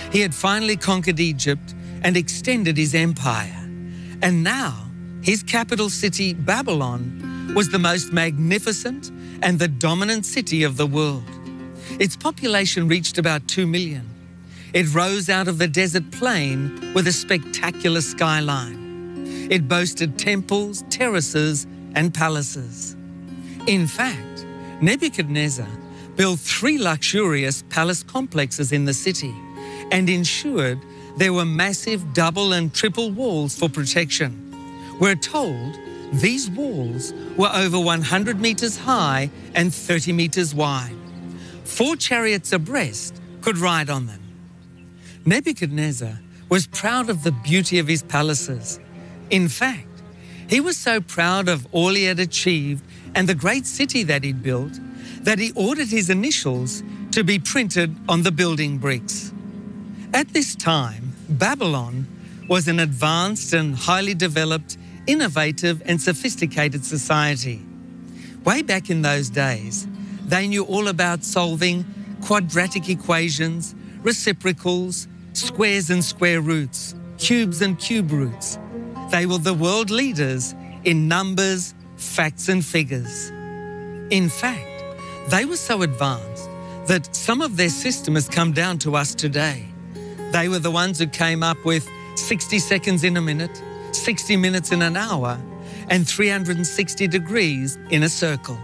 He had finally conquered Egypt and extended his empire. And now his capital city, Babylon, was the most magnificent and the dominant city of the world. Its population reached about 2 million. It rose out of the desert plain with a spectacular skyline. It boasted temples, terraces, and palaces. In fact, Nebuchadnezzar built 3 luxurious palace complexes in the city and ensured there were massive double and triple walls for protection. We're told these walls were over 100 meters high and 30 meters wide. 4 chariots abreast could ride on them. Nebuchadnezzar was proud of the beauty of his palaces. In fact, he was so proud of all he had achieved and the great city that he'd built that he ordered his initials to be printed on the building bricks. At this time, Babylon was an advanced and highly developed, innovative and sophisticated society. Way back in those days, they knew all about solving quadratic equations, reciprocals, squares and square roots, cubes and cube roots. They were the world leaders in numbers, facts and figures. In fact, they were so advanced that some of their system has come down to us today. They were the ones who came up with 60 seconds in a minute, 60 minutes in an hour, and 360 degrees in a circle.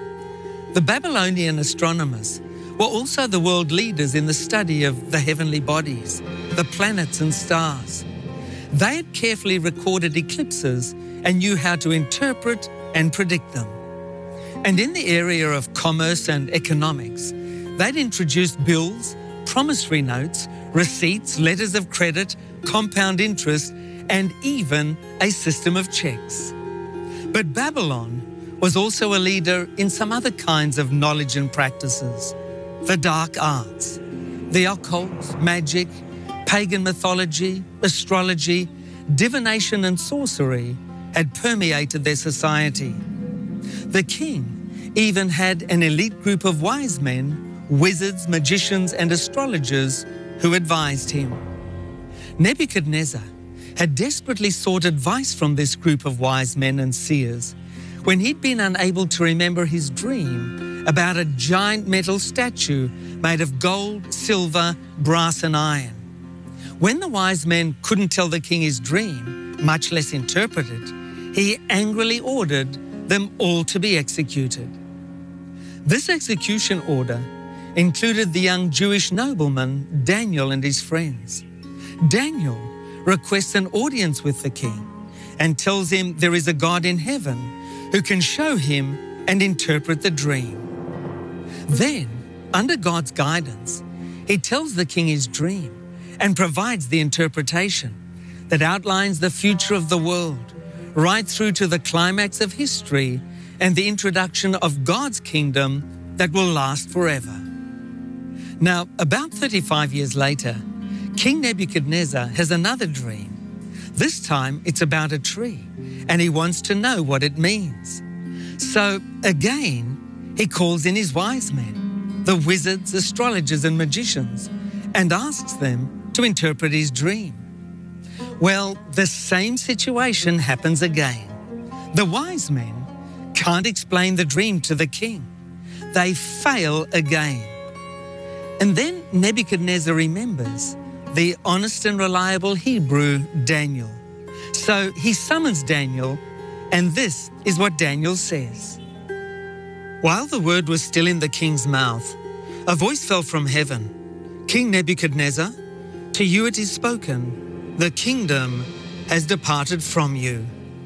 The Babylonian astronomers were also the world leaders in the study of the heavenly bodies, the planets and stars. They had carefully recorded eclipses and knew how to interpret and predict them. And in the area of commerce and economics, they'd introduced bills, promissory notes, receipts, letters of credit, compound interest, and even a system of checks. But Babylon was also a leader in some other kinds of knowledge and practices. The dark arts, the occult, magic, pagan mythology, astrology, divination and sorcery had permeated their society. The king even had an elite group of wise men, wizards, magicians and astrologers who advised him. Nebuchadnezzar had desperately sought advice from this group of wise men and seers when he'd been unable to remember his dream about a giant metal statue made of gold, silver, brass and iron. When the wise men couldn't tell the king his dream, much less interpret it, he angrily ordered them all to be executed. This execution order included the young Jewish nobleman Daniel and his friends. Daniel requests an audience with the king and tells him there is a God in heaven who can show him and interpret the dream. Then, under God's guidance, he tells the king his dream and provides the interpretation that outlines the future of the world, right through to the climax of history and the introduction of God's kingdom that will last forever. Now, about 35 years later, King Nebuchadnezzar has another dream. This time it's about a tree, and he wants to know what it means. So again, he calls in his wise men, the wizards, astrologers and magicians, and asks them to interpret his dream. Well, the same situation happens again. The wise men can't explain the dream to the king. They fail again. And then Nebuchadnezzar remembers the honest and reliable Hebrew Daniel. So he summons Daniel, and this is what Daniel says. While the word was still in the king's mouth, a voice fell from heaven. King Nebuchadnezzar, to you it is spoken, the kingdom has departed from you.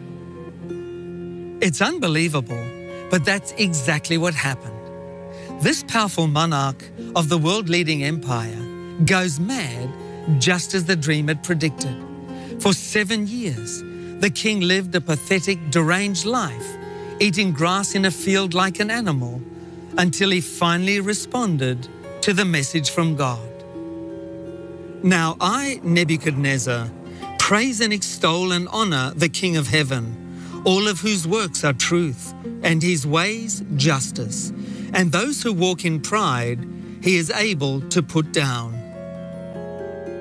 It's unbelievable, but that's exactly what happened. This powerful monarch of the world-leading empire goes mad just as the dream had predicted. For 7 years, the king lived a pathetic, deranged life, eating grass in a field like an animal, until he finally responded to the message from God. Now I, Nebuchadnezzar, praise and extol and honor the King of heaven, all of whose works are truth, and his ways justice, and those who walk in pride he is able to put down.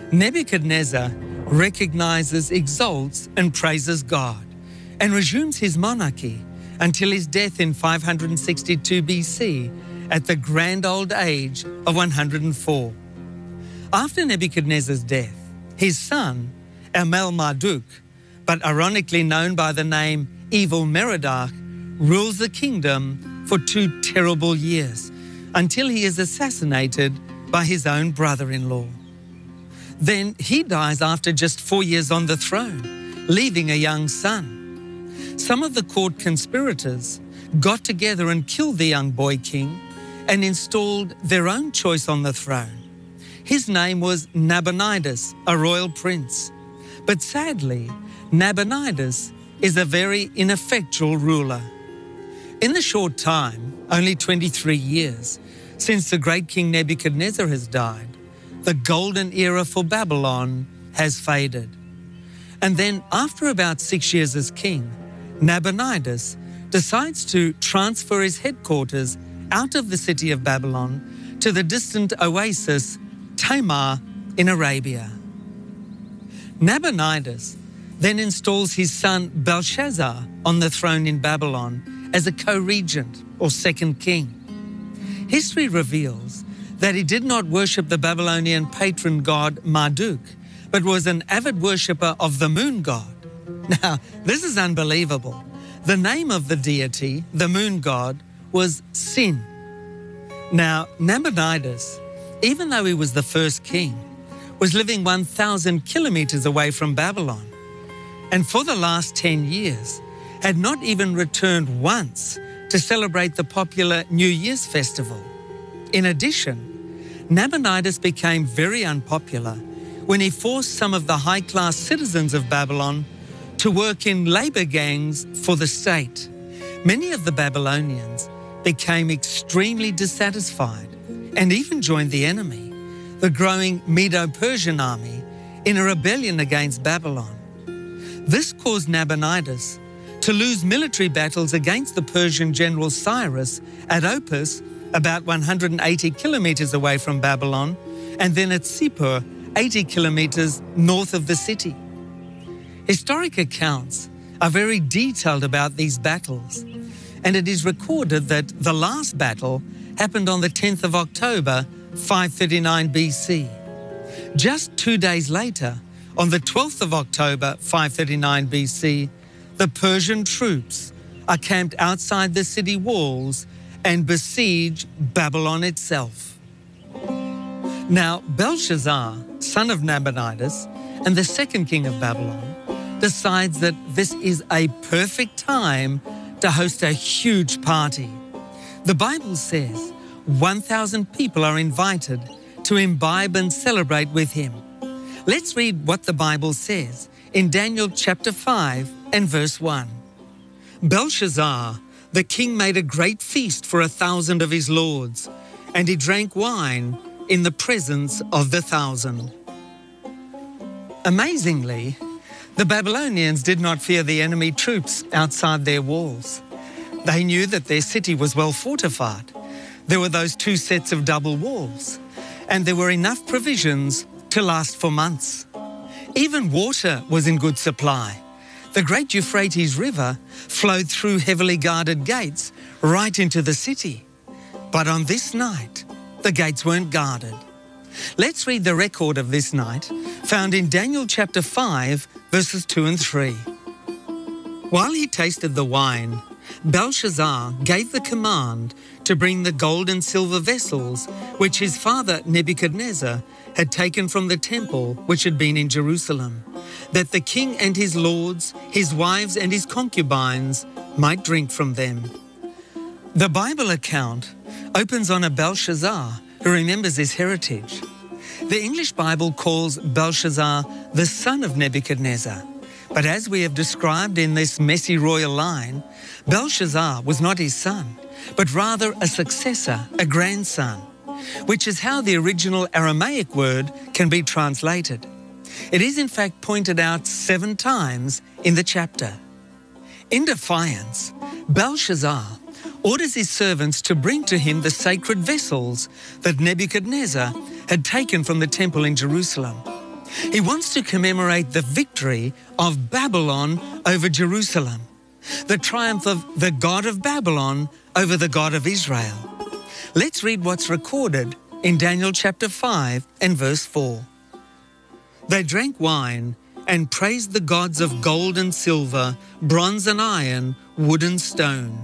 Nebuchadnezzar recognizes, exalts, and praises God, and resumes his monarchy until his death in 562 BC at the grand old age of 104. After Nebuchadnezzar's death, his son, Amel-Marduk, but ironically known by the name Evil Merodach, rules the kingdom for 2 terrible years until he is assassinated by his own brother-in-law. Then he dies after just 4 years on the throne, leaving a young son. Some of the court conspirators got together and killed the young boy king and installed their own choice on the throne. His name was Nabonidus, a royal prince. But sadly, Nabonidus is a very ineffectual ruler. In the short time, only 23 years, since the great King Nebuchadnezzar has died, the golden era for Babylon has faded. And then after about 6 years as king, Nabonidus decides to transfer his headquarters out of the city of Babylon to the distant oasis Tamar in Arabia. Nabonidus then installs his son Belshazzar on the throne in Babylon as a co-regent or second king. History reveals that he did not worship the Babylonian patron god Marduk, but was an avid worshipper of the moon god. Now, this is unbelievable. The name of the deity, the moon god, was Sin. Now, Nabonidus, even though he was the first king, was living 1,000 kilometers away from Babylon, and for the last 10 years had not even returned once to celebrate the popular New Year's festival. In addition, Nabonidus became very unpopular when he forced some of the high-class citizens of Babylon to work in labor gangs for the state. Many of the Babylonians became extremely dissatisfied and even joined the enemy, the growing Medo-Persian army, in a rebellion against Babylon. This caused Nabonidus to lose military battles against the Persian general Cyrus at Opis, about 180 kilometers away from Babylon, and then at Sippur, 80 kilometers north of the city. Historic accounts are very detailed about these battles, and it is recorded that the last battle happened on the 10th of October, 539 BC. Just 2 days later, on the 12th of October, 539 BC, the Persian troops are camped outside the city walls and besiege Babylon itself. Now, Belshazzar, son of Nabonidus and the second king of Babylon, decides that this is a perfect time to host a huge party. The Bible says 1,000 people are invited to imbibe and celebrate with him. Let's read what the Bible says in Daniel chapter 5 and verse 1. Belshazzar, the king, made a great feast for 1,000 of his lords, and he drank wine in the presence of the 1,000. Amazingly, the Babylonians did not fear the enemy troops outside their walls. They knew that their city was well fortified. There were those 2 sets of double walls, and there were enough provisions to last for months. Even water was in good supply. The great Euphrates River flowed through heavily guarded gates right into the city. But on this night, the gates weren't guarded. Let's read the record of this night, found in Daniel chapter 5, verses 2 and 3. While he tasted the wine, Belshazzar gave the command to bring the gold and silver vessels which his father Nebuchadnezzar had taken from the temple which had been in Jerusalem, that the king and his lords, his wives and his concubines might drink from them. The Bible account opens on a Belshazzar who remembers his heritage. The English Bible calls Belshazzar the son of Nebuchadnezzar, but as we have described in this messy royal line, Belshazzar was not his son, but rather a successor, a grandson, which is how the original Aramaic word can be translated. It is in fact pointed out 7 times in the chapter. In defiance, Belshazzar orders his servants to bring to him the sacred vessels that Nebuchadnezzar had taken from the temple in Jerusalem. He wants to commemorate the victory of Babylon over Jerusalem, the triumph of the God of Babylon over the God of Israel. Let's read what's recorded in Daniel chapter 5 and verse 4. They drank wine and praised the gods of gold and silver, bronze and iron, wood and stone.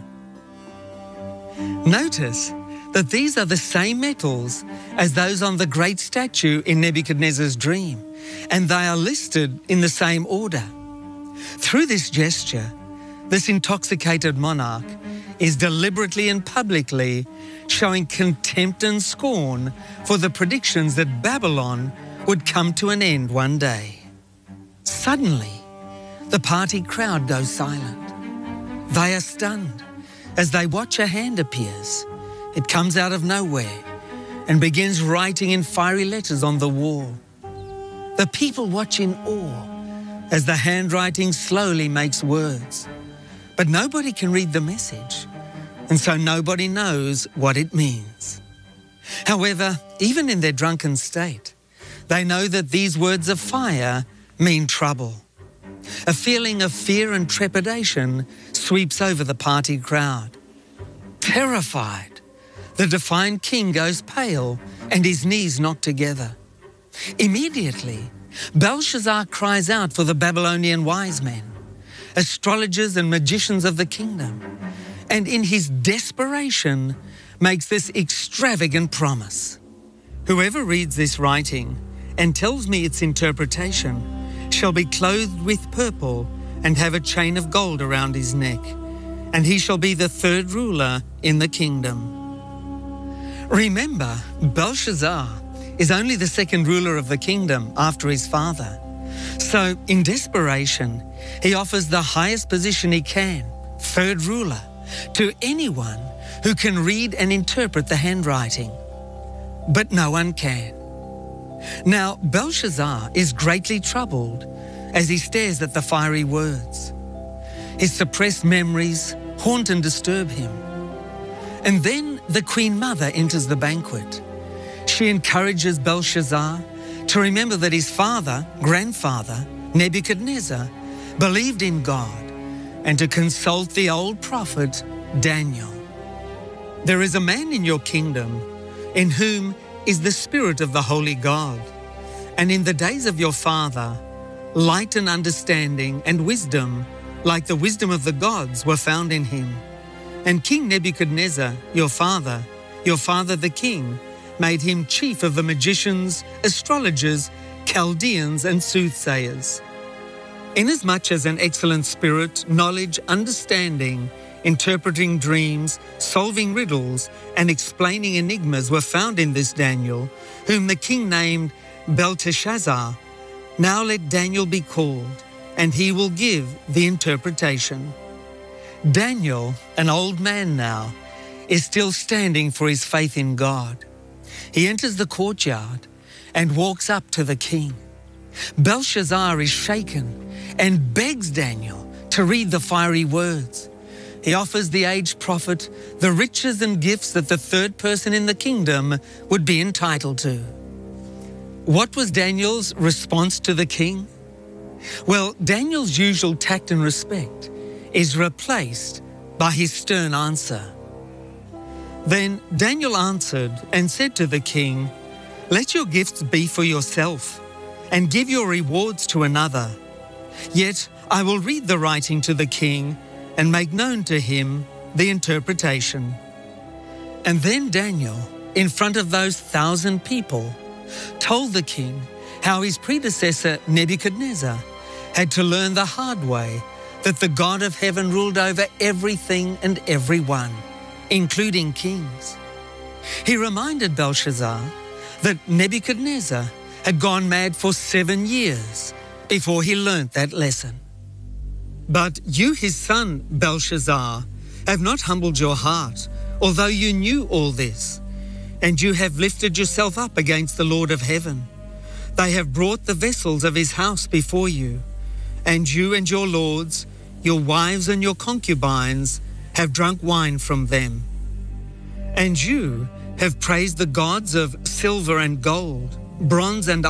Notice that these are the same metals as those on the great statue in Nebuchadnezzar's dream, and they are listed in the same order. Through this gesture, this intoxicated monarch is deliberately and publicly showing contempt and scorn for the predictions that Babylon would come to an end one day. Suddenly, the party crowd goes silent. They are stunned as they watch a hand appears. It comes out of nowhere and begins writing in fiery letters on the wall. The people watch in awe as the handwriting slowly makes words. But nobody can read the message, and so nobody knows what it means. However, even in their drunken state, they know that these words of fire mean trouble. A feeling of fear and trepidation sweeps over the party crowd. Terrified, the defiant king goes pale and his knees knock together. Immediately, Belshazzar cries out for the Babylonian wise men, astrologers and magicians of the kingdom, and in his desperation makes this extravagant promise. Whoever reads this writing and tells me its interpretation shall be clothed with purple and have a chain of gold around his neck, and he shall be the third ruler in the kingdom. Remember, Belshazzar is only the second ruler of the kingdom after his father. So, in desperation, he offers the highest position he can, third ruler, to anyone who can read and interpret the handwriting. But no one can. Now, Belshazzar is greatly troubled as he stares at the fiery words. His suppressed memories haunt and disturb him. And then the Queen Mother enters the banquet. She encourages Belshazzar to remember that his grandfather, Nebuchadnezzar, believed in God, and to consult the old prophet Daniel. There is a man in your kingdom in whom is the Spirit of the Holy God, and in the days of your father, light and understanding and wisdom, like the wisdom of the gods, were found in him. And King Nebuchadnezzar, your father the king, made him chief of the magicians, astrologers, Chaldeans, and soothsayers. Inasmuch as an excellent spirit, knowledge, understanding, interpreting dreams, solving riddles, and explaining enigmas were found in this Daniel, whom the king named Belteshazzar, now let Daniel be called, and he will give the interpretation. Daniel, an old man now, is still standing for his faith in God. He enters the courtyard and walks up to the king. Belshazzar is shaken and begs Daniel to read the fiery words. He offers the aged prophet the riches and gifts that the third person in the kingdom would be entitled to. What was Daniel's response to the king? Well, Daniel's usual tact and respect is replaced by his stern answer. Then Daniel answered and said to the king, "Let your gifts be for yourself, and give your rewards to another. Yet I will read the writing to the king and make known to him the interpretation." And then Daniel, in front of those 1,000 people, told the king how his predecessor Nebuchadnezzar had to learn the hard way that the God of heaven ruled over everything and everyone, including kings. He reminded Belshazzar that Nebuchadnezzar had gone mad for 7 years before he learnt that lesson. "But you, his son, Belshazzar, have not humbled your heart, although you knew all this, and you have lifted yourself up against the Lord of heaven. They have brought the vessels of his house before you, and you and your lords, your wives and your concubines, have drunk wine from them. And you have praised the gods of silver and gold, bronze and